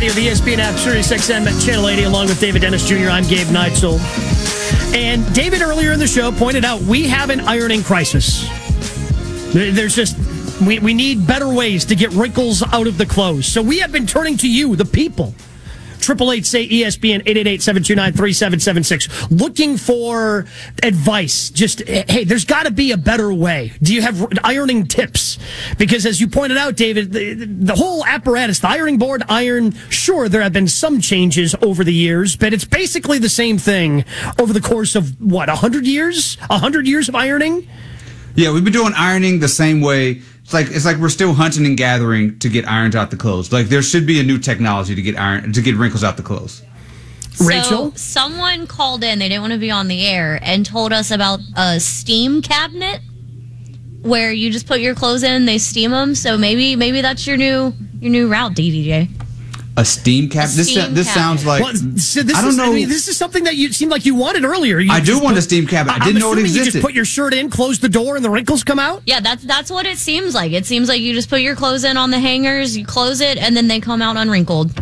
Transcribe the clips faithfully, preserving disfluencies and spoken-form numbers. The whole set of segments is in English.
Radio, the E S P N app, Sirius X M at Channel eighty, along with David Dennis Junior I'm Gabe Neitzel. And David, earlier in the show, pointed out we have an ironing crisis. There's just, we, we need better ways to get wrinkles out of the clothes. So we have been turning to you, the people. Triple eight say E S P N, eight eight eight, seven two nine, three seven seven six. Looking for advice. Just, hey, there's got to be a better way. Do you have ironing tips? Because as you pointed out, David, the, the whole apparatus, the ironing board, iron, sure, there have been some changes over the years, but it's basically the same thing over the course of, what, one hundred years? one hundred years of ironing? Yeah, we've been doing ironing the same way. It's like it's like we're still hunting and gathering to get irons out the clothes. Like there should be a new technology to get iron to get wrinkles out the clothes. So Rachel? Someone called in, they didn't want to be on the air, and told us about a steam cabinet where you just put your clothes in, they steam them. So maybe maybe that's your new your new route, D D J. A steam cabinet. This steam this cabinet. sounds like Well, so this I don't is, know. I mean, this is something that you seemed like you wanted earlier. You I do just want put- a steam cabinet. I I'm didn't know it assuming existed. You just put your shirt in, close the door, and the wrinkles come out? Yeah, that's that's what it seems like. It seems like you just put your clothes in on the hangers, you close it, and then they come out unwrinkled.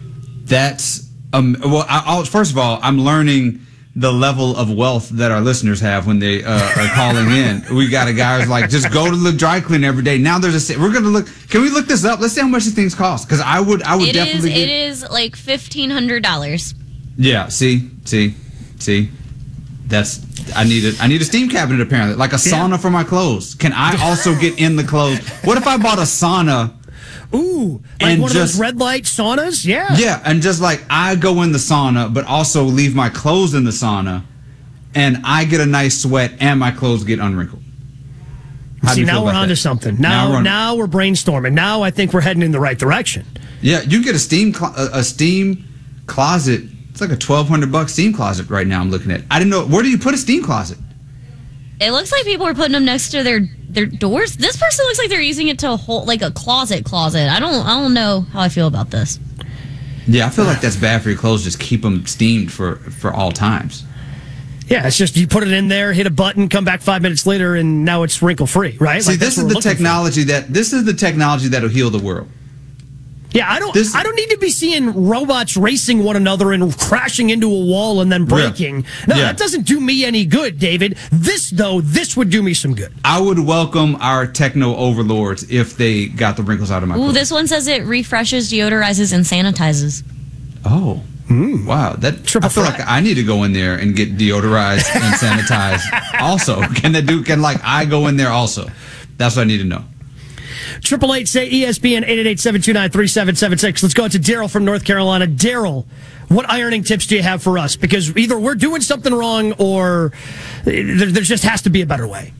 That's um. Well, I, I'll, first of all, I'm learning the level of wealth that our listeners have when they uh, are calling in. We got a guy who's like, just go to the dry cleaner every day. Now there's a. We're gonna look. Can we look this up? Let's see how much these things cost. Because I would. I would It is definitely. it get, is like fifteen hundred dollars. Yeah. See. See. See. That's. I need a. I need a steam cabinet apparently, like a sauna for my clothes. Can I also get in the clothes? What if I bought a sauna? Ooh, like And one just- of those red light saunas? Yeah. Yeah, and just like I go in the sauna, but also leave my clothes in the sauna, and I get a nice sweat, and my clothes get unwrinkled. How do See, you feel now we're about onto that? something. Now Now, we're on- now we're brainstorming. Now I think we're heading in the right direction. Yeah, you can get a steam clo- a, a steam closet. It's like a twelve hundred bucks steam closet right now. I'm looking at. I didn't know where do you put a steam closet. It looks like people are putting them next to their, their doors. This person looks like they're using it to hold like a closet closet. I don't I don't know how I feel about this. Yeah, I feel like that's bad for your clothes. Just keep them steamed for for all times. Yeah, it's just you put it in there, hit a button, come back five minutes later, and now it's wrinkle free, right? See, Like, that's this is what we're the looking for. technology that this is the technology that'll heal the world. Yeah, I don't. This- I don't need to be seeing robots racing one another and crashing into a wall and then breaking. No, Yeah. that doesn't do me any good, David. This though, this would do me some good. I would welcome our techno overlords if they got the wrinkles out of my Ooh, clothes. this one says it refreshes, deodorizes, and sanitizes. Oh, wow! That Triple I feel threat. like I need to go in there and get deodorized and sanitized. Also, can they do? Can like I go in there also? That's what I need to know. Triple eight say E S P N eight eight eight seven two nine three seven seven six. Let's go out to Daryl from North Carolina. Daryl, what ironing tips do you have for us? Because either we're doing something wrong or there, there just has to be a better way.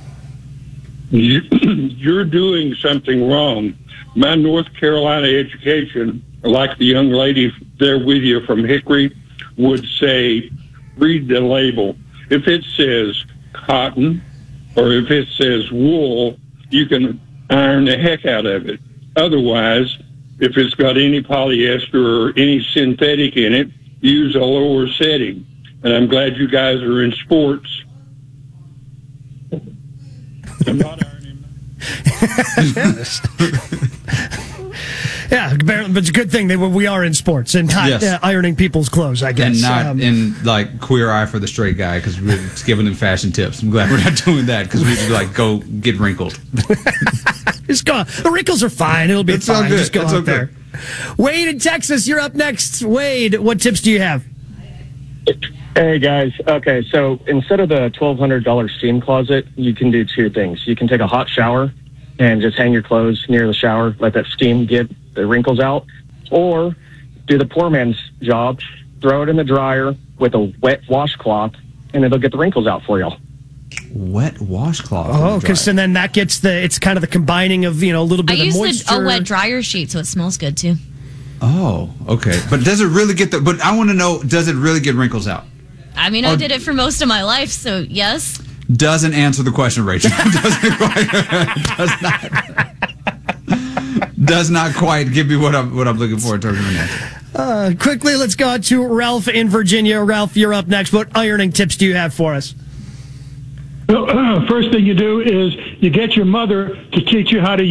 You- You're doing something wrong. My North Carolina education, like the young lady there with you from Hickory, would say, read the label. If it says cotton or if it says wool, you can iron the heck out of it. Otherwise, if it's got any polyester or any synthetic in it, use a lower setting. And I'm glad you guys are in sports. I'm not ironing. Yeah, but it's a good thing that we are in sports and not Yes. uh, ironing people's clothes, I guess. And not Um, in like queer eye for the straight guy because we're just giving them fashion tips. I'm glad we're not doing that because we just like go get wrinkled. Just go. The wrinkles are fine. It'll be It's all fine. good. Just go It's out all there. Wade in Texas, you're up next. Wade, what tips do you have? Hey guys, okay, so instead of the twelve hundred dollars steam closet, you can do two things. You can take a hot shower and just hang your clothes near the shower, let that steam get the wrinkles out, or do the poor man's job, throw it in the dryer with a wet washcloth, and it'll get the wrinkles out for you. Wet washcloth. Oh, because then that gets the, it's kind of the combining of, you know, a little I bit of use moisture. the, a wet dryer sheet so it smells good too. Oh, okay. But does it really get the? But I want to know, does it really get wrinkles out? I mean, I Oh. did it for most of my life, so yes. Doesn't answer the question, Rachel. doesn't quite, does not. Does not quite give me what I'm what I'm looking for in terms of an answer. Uh, quickly, let's go out to Ralph in Virginia. Ralph, you're up next. What ironing tips do you have for us? Well, first thing you do is you get your mother to teach you how to